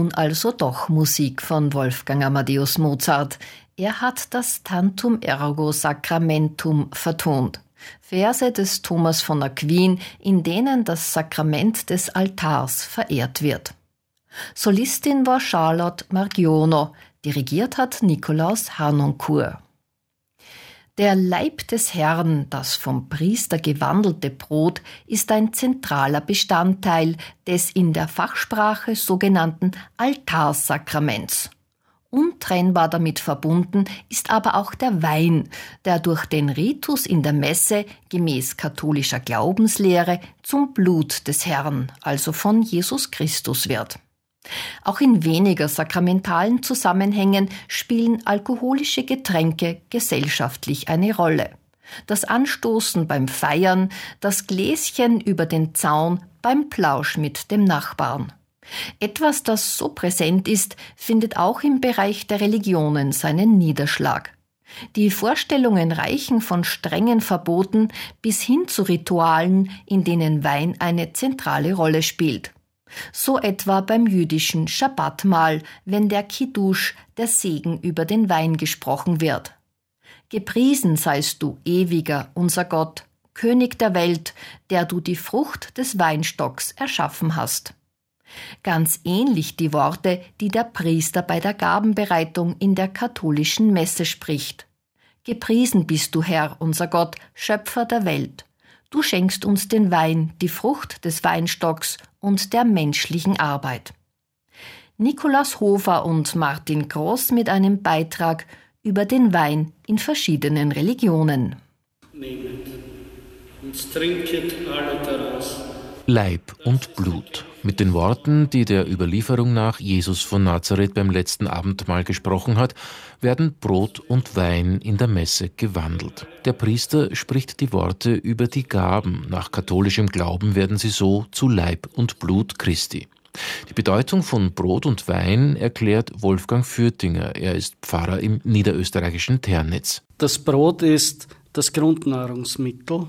Nun also doch Musik von Wolfgang Amadeus Mozart. Er hat das Tantum ergo Sacramentum vertont. Verse des Thomas von Aquin, in denen das Sakrament des Altars verehrt wird. Solistin war Charlotte Margiono, dirigiert hat Nikolaus Harnoncourt. Der Leib des Herrn, das vom Priester gewandelte Brot, ist ein zentraler Bestandteil des in der Fachsprache sogenannten Altarsakraments. Untrennbar damit verbunden ist aber auch der Wein, der durch den Ritus in der Messe gemäß katholischer Glaubenslehre zum Blut des Herrn, also von Jesus Christus wird. Auch in weniger sakramentalen Zusammenhängen spielen alkoholische Getränke gesellschaftlich eine Rolle. Das Anstoßen beim Feiern, das Gläschen über den Zaun beim Plausch mit dem Nachbarn. Etwas, das so präsent ist, findet auch im Bereich der Religionen seinen Niederschlag. Die Vorstellungen reichen von strengen Verboten bis hin zu Ritualen, in denen Wein eine zentrale Rolle spielt. So etwa beim jüdischen Schabbatmahl, wenn der Kiddusch, der Segen über den Wein, gesprochen wird. Gepriesen seist du, ewiger, unser Gott, König der Welt, der du die Frucht des Weinstocks erschaffen hast. Ganz ähnlich die Worte, die der Priester bei der Gabenbereitung in der katholischen Messe spricht. Gepriesen bist du, Herr, unser Gott, Schöpfer der Welt. Du schenkst uns den Wein, die Frucht des Weinstocks und der menschlichen Arbeit. Nikolaus Hofer und Martin Groß mit einem Beitrag über den Wein in verschiedenen Religionen. Nehmet und trinket alle daraus. Leib und Blut. Mit den Worten, die der Überlieferung nach Jesus von Nazareth beim letzten Abendmahl gesprochen hat, werden Brot und Wein in der Messe gewandelt. Der Priester spricht die Worte über die Gaben. Nach katholischem Glauben werden sie so zu Leib und Blut Christi. Die Bedeutung von Brot und Wein erklärt Wolfgang Fürtinger. Er ist Pfarrer im niederösterreichischen Ternitz. Das Brot ist das Grundnahrungsmittel,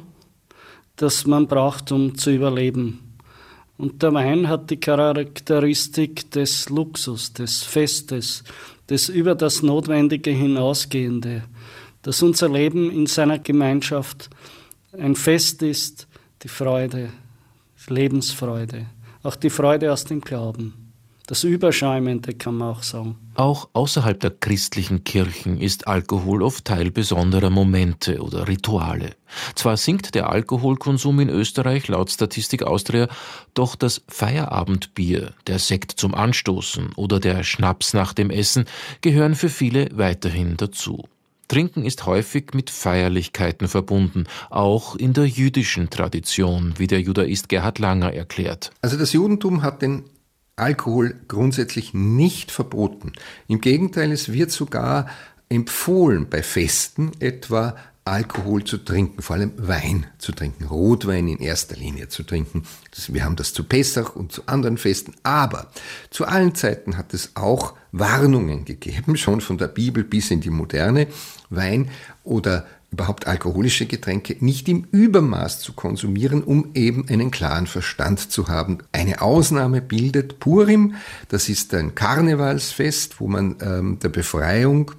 das man braucht, um zu überleben. Und der Wein hat die Charakteristik des Luxus, des Festes, des über das Notwendige hinausgehende, dass unser Leben in seiner Gemeinschaft ein Fest ist, die Freude, Lebensfreude, auch die Freude aus dem Glauben. Das Überschäumende kann man auch sagen. Auch außerhalb der christlichen Kirchen ist Alkohol oft Teil besonderer Momente oder Rituale. Zwar sinkt der Alkoholkonsum in Österreich laut Statistik Austria, doch das Feierabendbier, der Sekt zum Anstoßen oder der Schnaps nach dem Essen gehören für viele weiterhin dazu. Trinken ist häufig mit Feierlichkeiten verbunden, auch in der jüdischen Tradition, wie der Judaist Gerhard Langer erklärt. Also das Judentum hat den Alkohol grundsätzlich nicht verboten. Im Gegenteil, es wird sogar empfohlen, bei Festen etwa Alkohol zu trinken, vor allem Wein zu trinken, Rotwein in erster Linie zu trinken. Wir haben das zu Pessach und zu anderen Festen, aber zu allen Zeiten hat es auch Warnungen gegeben, schon von der Bibel bis in die Moderne, Wein oder überhaupt alkoholische Getränke nicht im Übermaß zu konsumieren, um eben einen klaren Verstand zu haben. Eine Ausnahme bildet Purim, das ist ein Karnevalsfest, wo man der Befreiung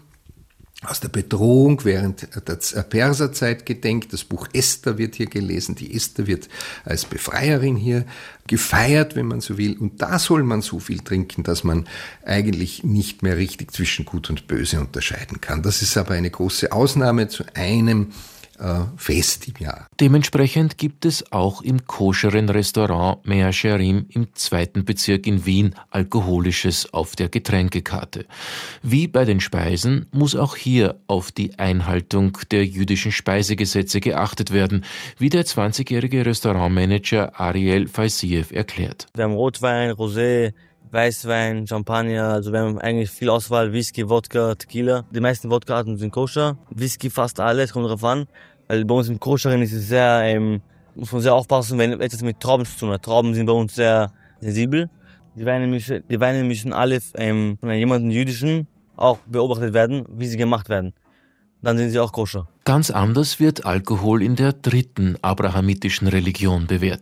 aus der Bedrohung während der Perserzeit gedenkt. Das Buch Esther wird hier gelesen. Die Esther wird als Befreierin hier gefeiert, wenn man so will. Und da soll man so viel trinken, dass man eigentlich nicht mehr richtig zwischen Gut und Böse unterscheiden kann. Das ist aber eine große Ausnahme zu einem Fest im Jahr. Dementsprechend gibt es auch im koscheren Restaurant Mea Shearim im 2. Bezirk in Wien Alkoholisches auf der Getränkekarte. Wie bei den Speisen muss auch hier auf die Einhaltung der jüdischen Speisegesetze geachtet werden, wie der 20-jährige Restaurantmanager Ariel Faisiev erklärt. Wir haben Rotwein, Rosé, Weißwein, Champagner, also wir haben eigentlich viel Auswahl, Whisky, Wodka, Tequila. Die meisten Wodka-Arten sind koscher, Whisky fast alles, kommt drauf an. Weil bei uns im Koscheren ist es sehr, muss man sehr aufpassen, wenn etwas mit Trauben zu tun hat. Trauben sind bei uns sehr sensibel. Die Weine müssen alle von jemandem Jüdischen auch beobachtet werden, wie sie gemacht werden. Dann sind sie auch koscher. Ganz anders wird Alkohol in der 3. abrahamitischen Religion bewertet.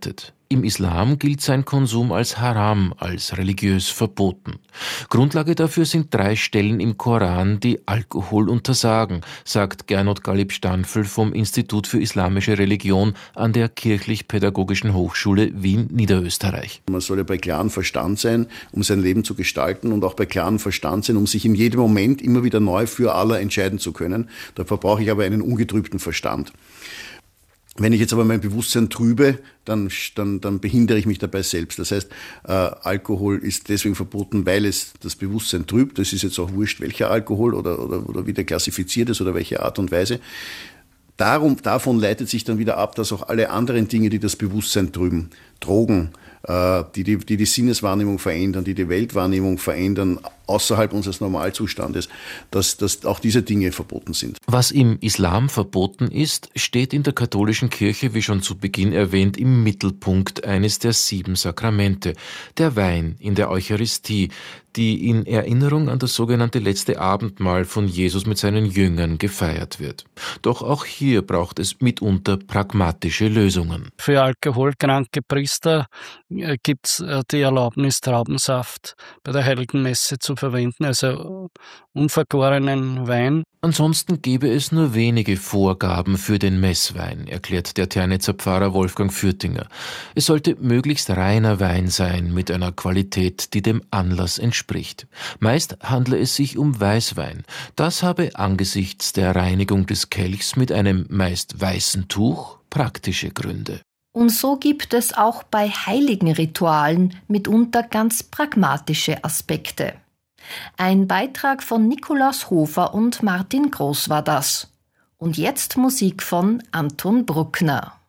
Im Islam gilt sein Konsum als Haram, als religiös verboten. Grundlage dafür sind 3 Stellen im Koran, die Alkohol untersagen, sagt Gernot Galib-Stanfel vom Institut für Islamische Religion an der Kirchlich-Pädagogischen Hochschule Wien, Niederösterreich. Man soll ja bei klarem Verstand sein, um sein Leben zu gestalten, und auch bei klarem Verstand sein, um sich in jedem Moment immer wieder neu für Allah entscheiden zu können. Dafür brauche ich aber einen ungetrübten Verstand. Wenn ich jetzt aber mein Bewusstsein trübe, dann behindere ich mich dabei selbst. Das heißt, Alkohol ist deswegen verboten, weil es das Bewusstsein trübt. Das ist jetzt auch wurscht, welcher Alkohol oder wie der klassifiziert ist oder welche Art und Weise. Davon leitet sich dann wieder ab, dass auch alle anderen Dinge, die das Bewusstsein trüben, Drogen, die Sinneswahrnehmung verändern, die Weltwahrnehmung verändern, außerhalb unseres Normalzustandes, dass auch diese Dinge verboten sind. Was im Islam verboten ist, steht in der katholischen Kirche, wie schon zu Beginn erwähnt, im Mittelpunkt eines der 7 Sakramente, der Wein in der Eucharistie, die in Erinnerung an das sogenannte letzte Abendmahl von Jesus mit seinen Jüngern gefeiert wird. Doch auch hier braucht es mitunter pragmatische Lösungen. Für alkoholkranke Priester gibt es die Erlaubnis, Traubensaft bei der Heiligen Messe zu verwenden, also unvergorenen Wein. Ansonsten gäbe es nur wenige Vorgaben für den Messwein, erklärt der Ternitzer Pfarrer Wolfgang Fürtinger. Es sollte möglichst reiner Wein sein, mit einer Qualität, die dem Anlass entspricht. Meist handle es sich um Weißwein. Das habe angesichts der Reinigung des Kelchs mit einem meist weißen Tuch praktische Gründe. Und so gibt es auch bei heiligen Ritualen mitunter ganz pragmatische Aspekte. Ein Beitrag von Nikolaus Hofer und Martin Groß war das. Und jetzt Musik von Anton Bruckner.